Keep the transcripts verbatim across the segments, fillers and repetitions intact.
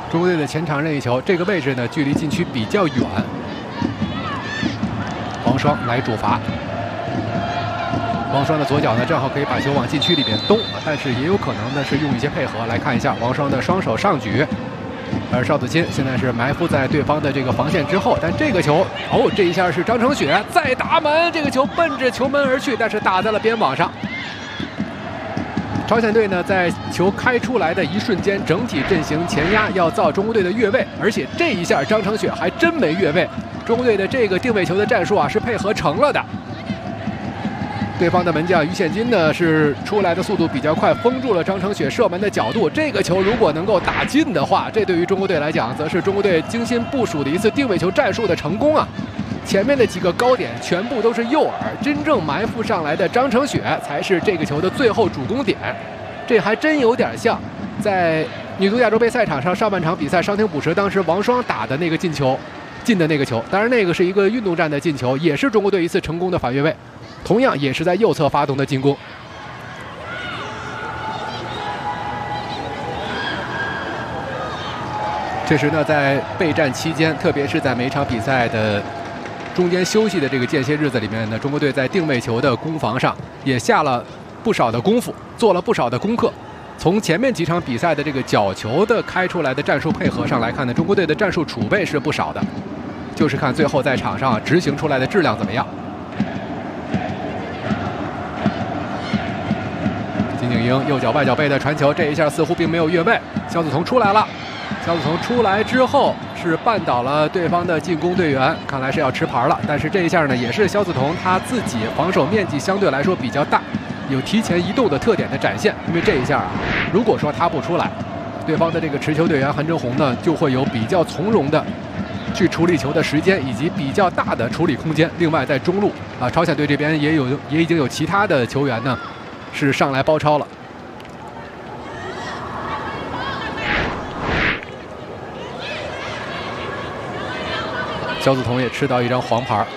中国队的前场任意球，这个位置呢距离禁区比较远。王霜来主罚。王霜的左脚呢正好可以把球往禁区里边咚，但是也有可能呢是用一些配合。来看一下王霜的双手上举，而邵子钦现在是埋伏在对方的这个防线之后，但这个球哦，这一下是张承雪再打门，这个球奔着球门而去，但是打在了边网上。朝鲜队呢，在球开出来的一瞬间，整体阵型前压，要造中国队的越位，而且这一下张承雪还真没越位。中国队的这个定位球的战术啊，是配合成了的。对方的门将于宪金呢，是出来的速度比较快，封住了张承雪射门的角度。这个球如果能够打进的话，这对于中国队来讲，则是中国队精心部署的一次定位球战术的成功啊！前面的几个高点全部都是诱饵，真正埋伏上来的张承雪才是这个球的最后主攻点。这还真有点像在女足亚洲杯赛场上上半场比赛伤停补时，当时王霜打的那个进球，进的那个球。当然那个是一个运动战的进球，也是中国队一次成功的反越位，同样也是在右侧发动的进攻。这时呢，在备战期间，特别是在每场比赛的中间休息的这个间歇日子里面呢，中国队在定位球的攻防上也下了不少的功夫，做了不少的功课。从前面几场比赛的这个角球的开出来的战术配合上来看呢，中国队的战术储备是不少的，就是看最后在场上执行出来的质量怎么样。金景英右脚外脚背的传球，这一下似乎并没有越位。肖子彤出来了，肖子彤出来之后是绊倒了对方的进攻队员，看来是要吃牌了。但是这一下呢，也是肖子彤他自己防守面积相对来说比较大，有提前移动的特点的展现。因为这一下啊，如果说他不出来，对方的这个持球队员韩正宏呢，就会有比较从容的去处理球的时间，以及比较大的处理空间。另外在中路啊，朝鲜队这边也有也已经有其他的球员呢是上来包抄了。肖子彤也吃到一张黄牌。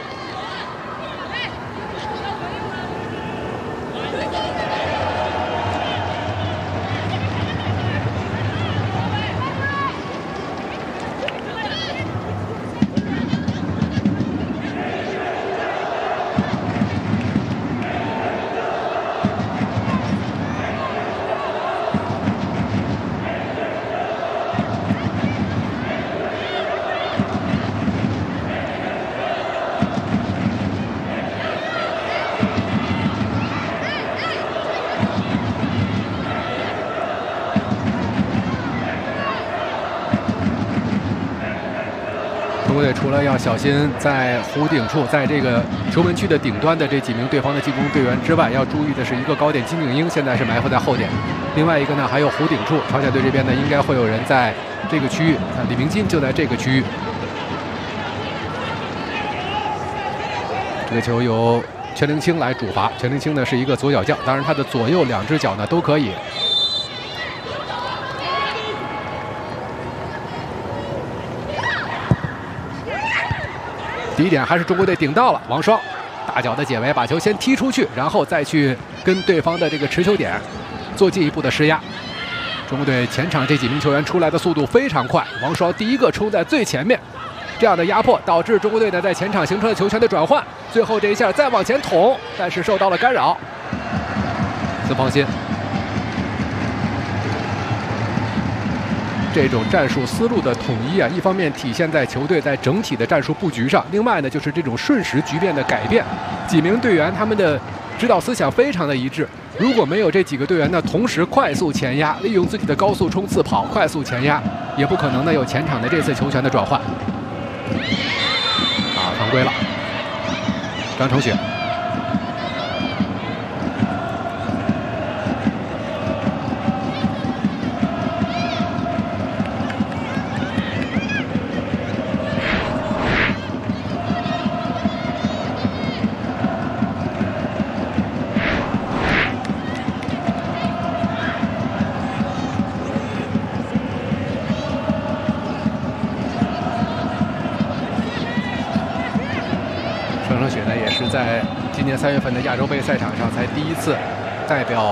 中国队除了要小心在弧顶处，在这个球门区的顶端的这几名对方的进攻队员之外，要注意的是一个高点金景英现在是埋伏在后点，另外一个呢还有弧顶处，朝鲜队这边呢应该会有人在这个区域，啊，李明金就在这个区域。这个球由全凌清来主罚，全凌清呢是一个左脚将，当然他的左右两只脚呢都可以。第一点还是中国队顶到了，王霜大脚的解围，把球先踢出去，然后再去跟对方的这个持球点做进一步的施压。中国队前场这几名球员出来的速度非常快，王霜第一个冲在最前面，这样的压迫导致中国队呢在前场形成了球权的转换，最后这一下再往前捅，但是受到了干扰。曾方欣。这种战术思路的统一啊，一方面体现在球队在整体的战术布局上，另外呢就是这种瞬时局面的改变。几名队员他们的指导思想非常的一致，如果没有这几个队员呢同时快速前压，利用自己的高速冲刺跑快速前压，也不可能呢有前场的这次球权的转换。啊，犯规了，张承雪。张承雪呢，也是在今年三月份的亚洲杯赛场上才第一次代表